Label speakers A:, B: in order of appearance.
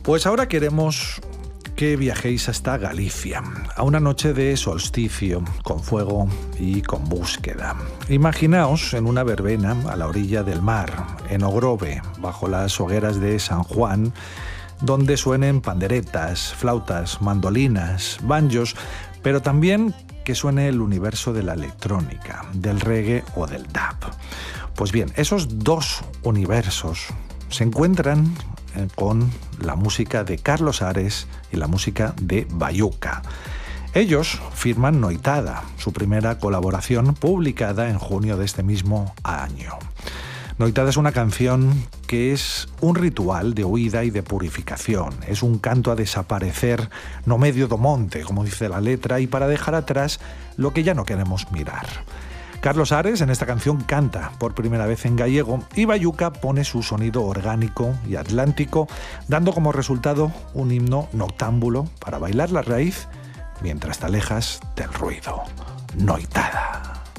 A: Pues ahora queremos que viajéis hasta Galicia, a una noche de solsticio, con fuego y con búsqueda. Imaginaos en una verbena a la orilla del mar, en Ogrove, bajo las hogueras de San Juan, donde suenen panderetas, flautas, mandolinas, banjos, pero también que suene el universo de la electrónica, del reggae o del dub. Pues bien, esos dos universos se encuentran con la música de Carlos Ares y la música de Bayuca. Ellos firman Noitada, su primera colaboración publicada en junio de este mismo año. Noitada es una canción que es un ritual de huida y de purificación. Es un canto a desaparecer no medio do monte, como dice la letra, y para dejar atrás lo que ya no queremos mirar. Carlos Ares en esta canción canta por primera vez en gallego y Bayuca pone su sonido orgánico y atlántico, dando como resultado un himno noctámbulo para bailar la raíz mientras te alejas del ruido. Noitada.